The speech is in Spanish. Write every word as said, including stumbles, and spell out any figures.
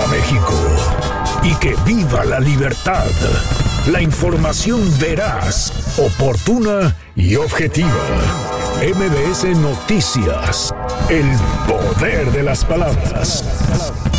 viva México! Y que viva la libertad. La información veraz, oportuna y objetiva. M B S Noticias. El poder de las palabras.